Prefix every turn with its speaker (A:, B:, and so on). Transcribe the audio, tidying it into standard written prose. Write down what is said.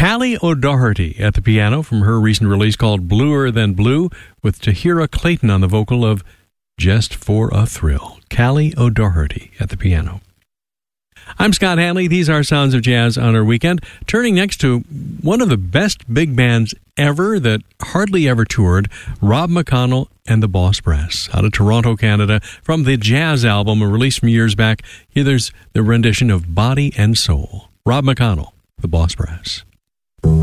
A: Callie O'Doherty at the piano from her recent release called Bluer Than Blue, with Tahira Clayton on the vocal of Just for a Thrill. Callie O'Doherty at the piano. I'm Scott Hanley. These are Sounds of Jazz on our weekend. Turning next to one of the best big bands ever that hardly ever toured, Rob McConnell and the Boss Brass, out of Toronto, Canada, from the Jazz album, a release from years back. Here there's the rendition of Body and Soul. Rob McConnell, the Boss Brass.